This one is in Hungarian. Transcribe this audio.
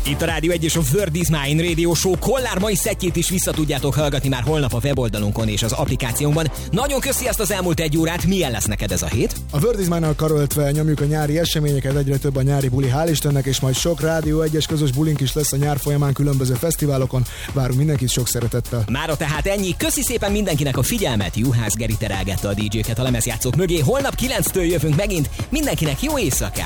Itt a Rádió 1 és a Word is Mine Radio Show Kollár mai szettjét is vissza tudjátok hallgatni már holnap a weboldalunkon és az applikációnkban. Nagyon köszi ezt az elmúlt egy órát, milyen lesz neked ez a hét? A Word is Mine-nal karöltve nyomjuk a nyári eseményeket, egyre több a nyári buli, hál' Istennek, és majd sok Rádió 1-es közös bulink is lesz a nyár folyamán különböző fesztiválokon. Várunk mindenkit sok szeretettel. Mára tehát ennyi, köszi szépen mindenkinek a figyelmet, Juhász Geri terelgette a DJ-ket a lemezjátszók mögé, holnap 9-től jövünk megint, mindenkinek jó éjszakát!